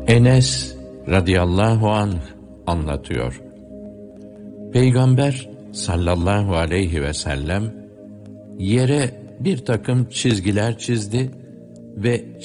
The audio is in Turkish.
Enes radıyallahu anh anlatıyor. Peygamber sallallahu aleyhi ve sellem yere bir takım çizgiler çizdi ve